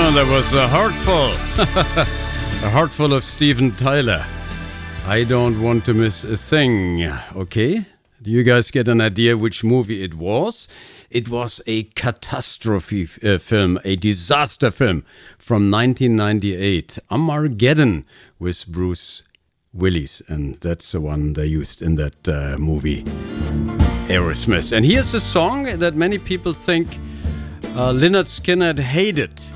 That was a heartful. A heartful of Steven Tyler. I don't want to miss a thing. Okay? Do you guys get an idea which movie it was? It was a catastrophe film, a disaster film from 1998, Armageddon, with Bruce Willis. And that's the one they used in that movie, Aerosmith. And here's a song that many people think Lynyrd Skynyrd hated.